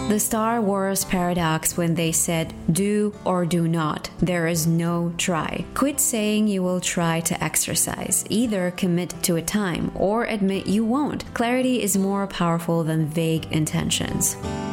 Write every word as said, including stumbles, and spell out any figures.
The Star Wars paradox when they said, do or do not, there is no try. Quit saying you will try to exercise. Either commit to a time or admit you won't. Clarity is more powerful than vague intentions.